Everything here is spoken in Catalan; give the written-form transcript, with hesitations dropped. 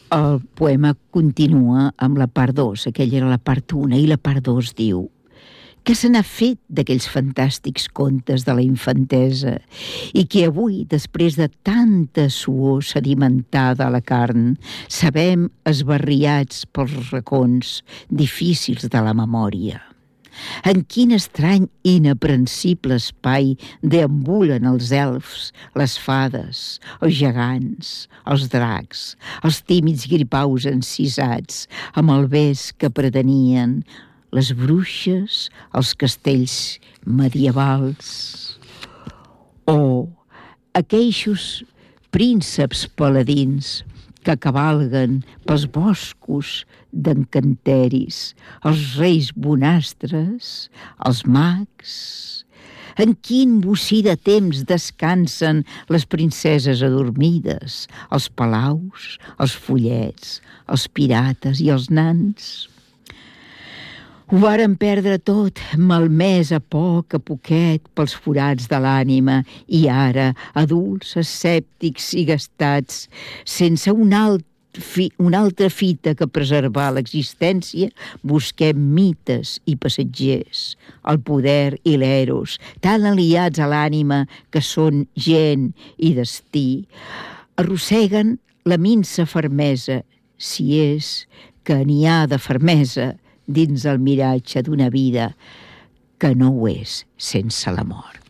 El poema continua amb la part 2, aquella era la part 1, i la part 2 diu: què se n'ha fet d'aquells fantàstics contes de la infantesa i que avui, després de tanta suor sedimentada a la carn, sabem esbarriats pels racons difícils de la memòria? En quin estrany i inaprensible espai deambulen els elfs, les fades, els gegants, els dracs, els tímids gripaus encisats amb el bes que pretenien les bruixes, els castells medievals, o aqueixos prínceps paladins que cavalguen pels boscos d'encanteris, els reis bonastres, els mags. En quin bocí de temps descansen les princeses adormides, els palaus, els follets, els pirates i els nans? Ho varen perdre tot, malmès a poquet pels forats de l'ànima, i ara, adults, escèptics i gastats, sense una altra fita que preservar l'existència, busquem mites i passatgers, el poder i l'eros, tan aliats a l'ànima que són gent i destí, arrosseguen la minsa fermesa, si és que n'hi ha de fermesa, dins el miratge d'una vida que no ho és sense la mort.